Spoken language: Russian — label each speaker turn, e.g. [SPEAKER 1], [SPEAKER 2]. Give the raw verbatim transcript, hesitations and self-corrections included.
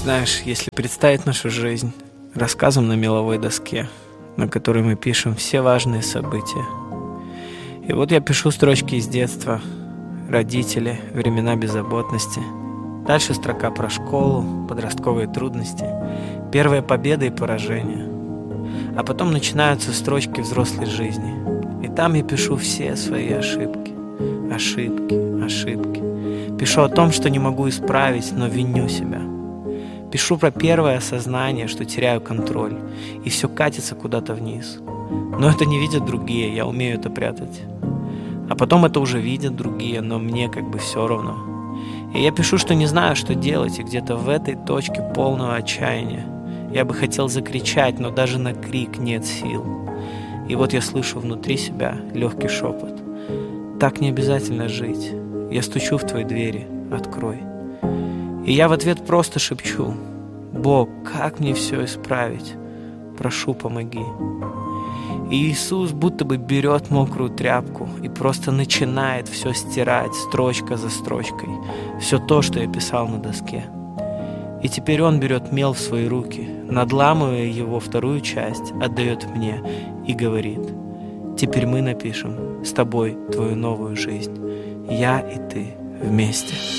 [SPEAKER 1] Знаешь, если представить нашу жизнь рассказом на меловой доске, на которой мы пишем все важные события. И вот я пишу строчки из детства, родители, времена беззаботности. Дальше строка про школу, подростковые трудности, первые победы и поражения. А потом начинаются строчки взрослой жизни. И там я пишу все свои ошибки. Ошибки, ошибки. Пишу о том, что не могу исправить, но виню себя. Пишу про первое осознание, что теряю контроль, и все катится куда-то вниз. Но это не видят другие, я умею это прятать. А потом это уже видят другие, но мне как бы все равно. И я пишу, что не знаю, что делать, и где-то в этой точке полного отчаяния. Я бы хотел закричать, но даже на крик нет сил. И вот я слышу внутри себя легкий шепот. Так не обязательно жить. Я стучу в твои двери, открой. И я в ответ просто шепчу: Бог, как мне все исправить? Прошу, помоги. И Иисус будто бы берет мокрую тряпку и просто начинает все стирать строчка за строчкой. Все то, что я писал на доске. И теперь Он берет мел в свои руки, надламывая его вторую часть, отдает мне и говорит: теперь мы напишем с тобой твою новую жизнь. Я и ты вместе.